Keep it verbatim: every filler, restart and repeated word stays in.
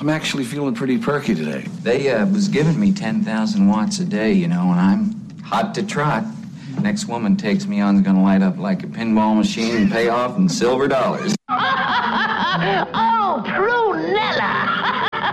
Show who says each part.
Speaker 1: I'm actually feeling pretty perky today.
Speaker 2: They uh, was giving me ten thousand watts a day, you know, and I'm hot to trot. Next woman takes me on is gonna light up like a pinball machine and pay off in silver dollars.
Speaker 3: Oh,